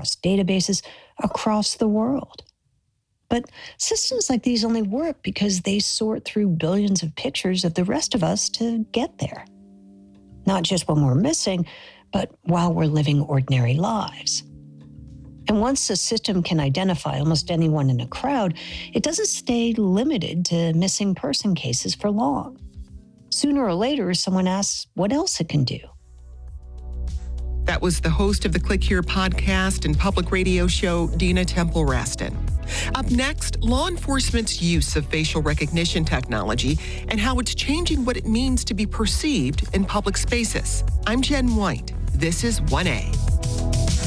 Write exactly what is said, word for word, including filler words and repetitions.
across databases, across the world. But systems like these only work because they sort through billions of pictures of the rest of us to get there. Not just when we're missing, but while we're living ordinary lives. And once a system can identify almost anyone in a crowd, it doesn't stay limited to missing person cases for long. Sooner or later, someone asks what else it can do. That was the host of the Click Here podcast and public radio show, Dina Temple Raston. Up next, law enforcement's use of facial recognition technology and how it's changing what it means to be perceived in public spaces. I'm Jen White. This is one A.